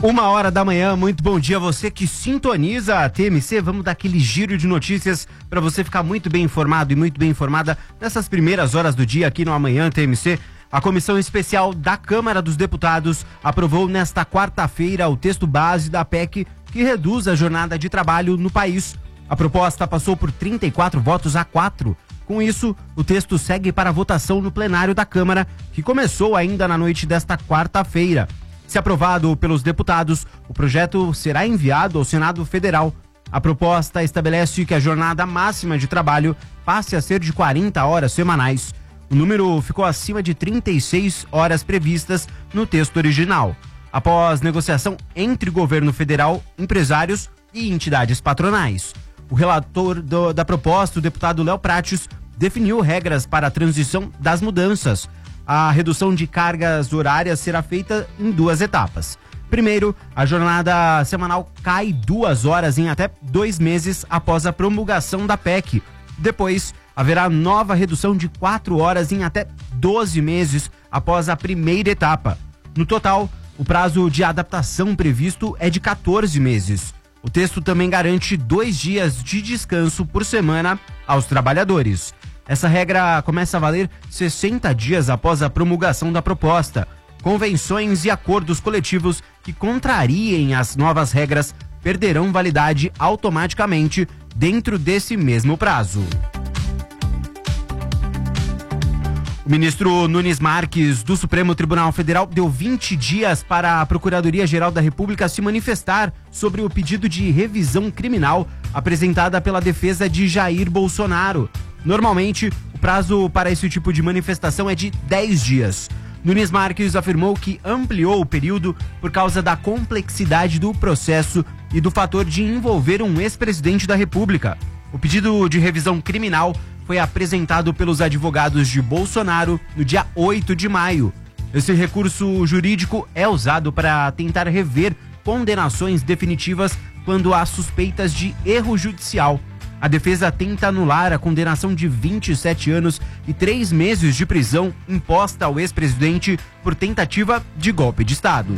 1h da manhã, muito bom dia a você que sintoniza a TMC. Vamos dar aquele giro de notícias para você ficar muito bem informado e muito bem informada nessas primeiras horas do dia aqui no Amanhã TMC. A Comissão Especial da Câmara dos Deputados aprovou nesta quarta-feira o texto base da PEC que reduz a jornada de trabalho no país. A proposta passou por 34 votos a 4. Com isso, o texto segue para a votação no plenário da Câmara, que começou ainda na noite desta quarta-feira. Se aprovado pelos deputados, o projeto será enviado ao Senado Federal. A proposta estabelece que a jornada máxima de trabalho passe a ser de 40 horas semanais. O número ficou acima de 36 horas previstas no texto original. Após negociação entre governo federal, empresários e entidades patronais. O relator da proposta, o deputado Léo Prates, definiu regras para a transição das mudanças. A redução de cargas horárias será feita em 2 etapas. Primeiro, a jornada semanal cai 2 horas em até 2 meses após a promulgação da PEC. Depois, haverá nova redução de 4 horas em até 12 meses após a primeira etapa. No total, o prazo de adaptação previsto é de 14 meses. O texto também garante 2 dias de descanso por semana aos trabalhadores. Essa regra começa a valer 60 dias após a promulgação da proposta. Convenções e acordos coletivos que contrariem as novas regras perderão validade automaticamente dentro desse mesmo prazo. O ministro Nunes Marques, do Supremo Tribunal Federal, deu 20 dias para a Procuradoria-Geral da República se manifestar sobre o pedido de revisão criminal apresentada pela defesa de Jair Bolsonaro. Normalmente, o prazo para esse tipo de manifestação é de 10 dias. Nunes Marques afirmou que ampliou o período por causa da complexidade do processo e do fator de envolver um ex-presidente da República. O pedido de revisão criminal foi apresentado pelos advogados de Bolsonaro no dia 8 de maio. Esse recurso jurídico é usado para tentar rever condenações definitivas quando há suspeitas de erro judicial. A defesa tenta anular a condenação de 27 anos e 3 meses de prisão imposta ao ex-presidente por tentativa de golpe de Estado.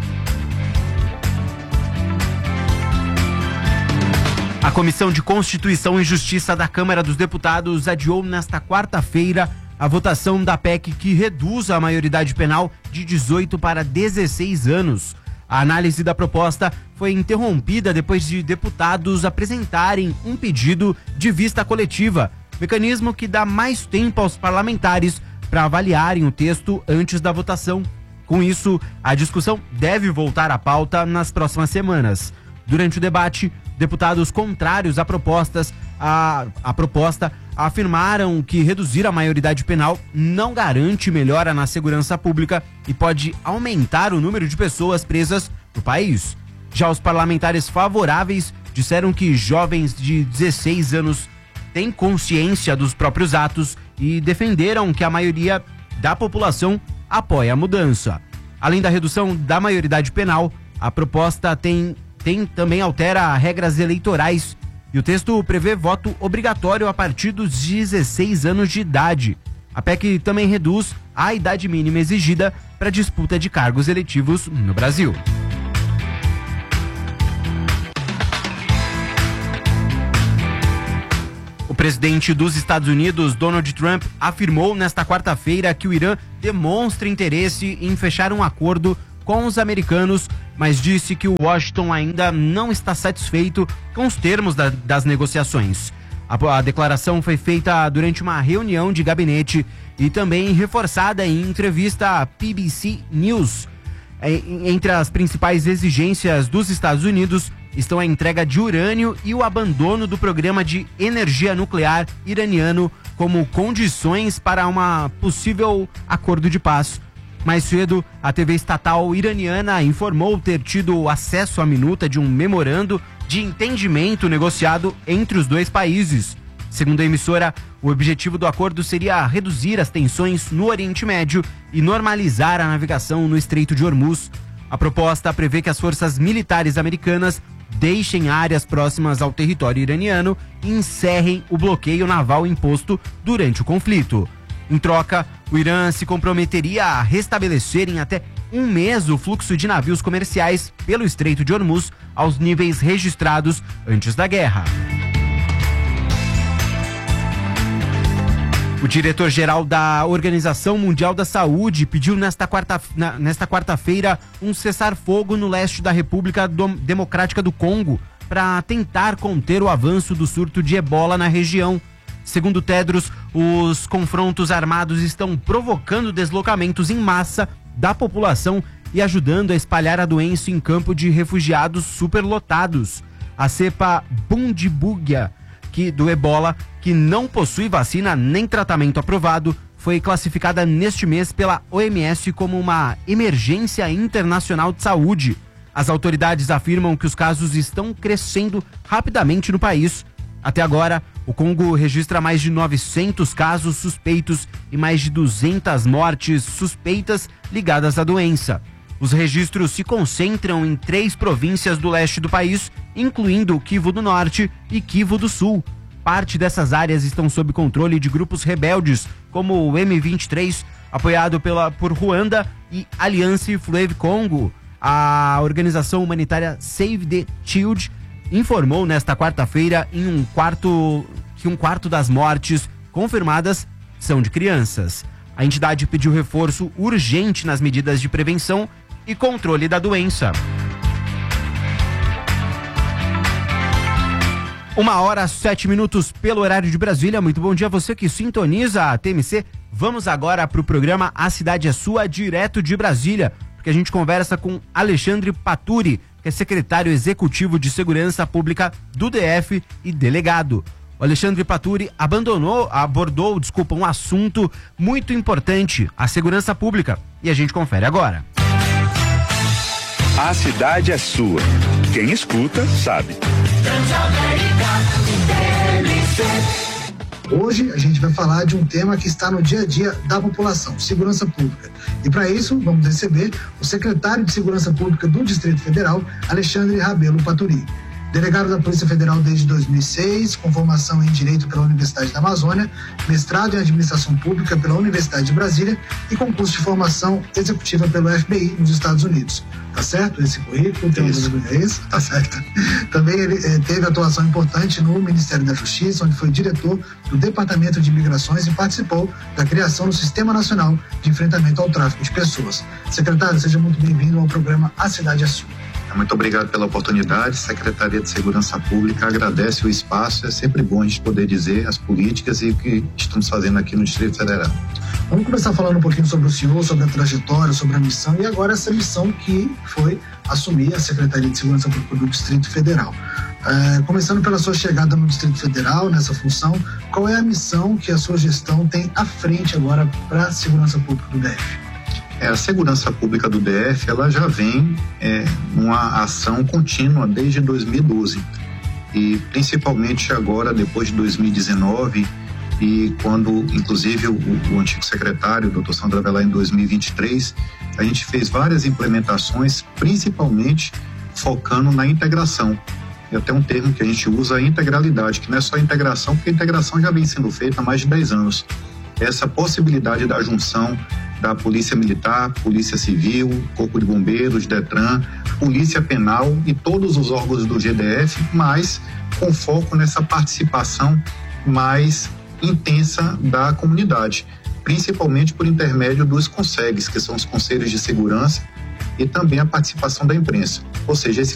A Comissão de Constituição e Justiça da Câmara dos Deputados adiou nesta quarta-feira a votação da PEC que reduz a maioridade penal de 18 para 16 anos. A análise da proposta foi interrompida depois de deputados apresentarem um pedido de vista coletiva, mecanismo que dá mais tempo aos parlamentares para avaliarem o texto antes da votação. Com isso, a discussão deve voltar à pauta nas próximas semanas. Durante o debate, deputados contrários à proposta afirmaram que reduzir a maioridade penal não garante melhora na segurança pública e pode aumentar o número de pessoas presas no país. Já os parlamentares favoráveis disseram que jovens de 16 anos têm consciência dos próprios atos e defenderam que a maioria da população apoia a mudança. Além da redução da maioridade penal, a proposta também altera regras eleitorais e o texto prevê voto obrigatório a partir dos 16 anos de idade. A PEC também reduz a idade mínima exigida para disputa de cargos eletivos no Brasil. O presidente dos Estados Unidos, Donald Trump, afirmou nesta quarta-feira que o Irã demonstra interesse em fechar um acordo com os americanos, mas disse que o Washington ainda não está satisfeito com os termos das negociações. A declaração foi feita durante uma reunião de gabinete e também reforçada em entrevista à PBC News. Entre as principais exigências dos Estados Unidos estão a entrega de urânio e o abandono do programa de energia nuclear iraniano como condições para um possível acordo de paz. Mais cedo, a TV estatal iraniana informou ter tido acesso à minuta de um memorando de entendimento negociado entre os dois países. Segundo a emissora, o objetivo do acordo seria reduzir as tensões no Oriente Médio e normalizar a navegação no Estreito de Hormuz. A proposta prevê que as forças militares americanas deixem áreas próximas ao território iraniano e encerrem o bloqueio naval imposto durante o conflito. Em troca, o Irã se comprometeria a restabelecer em até um mês o fluxo de navios comerciais pelo Estreito de Hormuz aos níveis registrados antes da guerra. O diretor-geral da Organização Mundial da Saúde pediu nesta quarta-feira um cessar-fogo no leste da República Democrática do Congo para tentar conter o avanço do surto de ebola na região. Segundo Tedros, os confrontos armados estão provocando deslocamentos em massa da população e ajudando a espalhar a doença em campo de refugiados superlotados. A cepa Bundibugyo do ebola, que não possui vacina nem tratamento aprovado, foi classificada neste mês pela OMS como uma emergência internacional de saúde. As autoridades afirmam que os casos estão crescendo rapidamente no país. Até agora, o Congo registra mais de 900 casos suspeitos e mais de 200 mortes suspeitas ligadas à doença. Os registros se concentram em 3 províncias do leste do país, incluindo Kivu do Norte e Kivu do Sul. Parte dessas áreas estão sob controle de grupos rebeldes, como o M23, apoiado por Ruanda, e Alliance Fleuve Congo. A organização humanitária Save the Children informou nesta quarta-feira que um quarto das mortes confirmadas são de crianças. A entidade pediu reforço urgente nas medidas de prevenção e controle da doença. 1h07 pelo horário de Brasília. Muito bom dia a você que sintoniza a TMC. Vamos agora para o programa A Cidade é Sua, direto de Brasília, porque a gente conversa com Alexandre Paturi, que é secretário executivo de Segurança Pública do DF e delegado. O Alexandre Paturi abordou um assunto muito importante, a segurança pública, e a gente confere agora. A cidade é sua. Quem escuta, sabe. Hoje a gente vai falar de um tema que está no dia a dia da população, segurança pública. E para isso, vamos receber o secretário de Segurança Pública do Distrito Federal, Alexandre Rabelo Paturi. Delegado da Polícia Federal desde 2006, com formação em Direito pela Universidade da Amazônia, mestrado em Administração Pública pela Universidade de Brasília e concurso de formação executiva pelo FBI nos Estados Unidos. Tá certo esse currículo? É isso? Tá certo. Também ele teve atuação importante no Ministério da Justiça, onde foi diretor do Departamento de Imigrações e participou da criação do Sistema Nacional de Enfrentamento ao Tráfico de Pessoas. Secretário, seja muito bem-vindo ao programa A Cidade é Sua. Muito obrigado pela oportunidade. Secretaria de Segurança Pública agradece o espaço. É sempre bom a gente poder dizer as políticas e o que estamos fazendo aqui no Distrito Federal. Vamos começar falando um pouquinho sobre o senhor, sobre a trajetória, sobre a missão e agora essa missão que foi assumir a Secretaria de Segurança Pública do Distrito Federal. Começando pela sua chegada no Distrito Federal, nessa função, qual é a missão que a sua gestão tem à frente agora para a Segurança Pública do DF? A Segurança Pública do DF, ela já vem numa ação contínua desde 2012 e principalmente agora, depois de 2019 e quando, inclusive, o antigo secretário, o Dr. Sandro Avelar, em 2023, a gente fez várias implementações, principalmente focando na integração. E até um termo que a gente usa, a integralidade, que não é só integração, porque a integração já vem sendo feita há mais de 10 anos. Essa possibilidade da junção da Polícia Militar, Polícia Civil, Corpo de Bombeiros, Detran, Polícia Penal e todos os órgãos do GDF, mas com foco nessa participação mais intensa da comunidade, principalmente por intermédio dos CONSEGs, que são os Conselhos de Segurança, e também a participação da imprensa. Ou seja, esse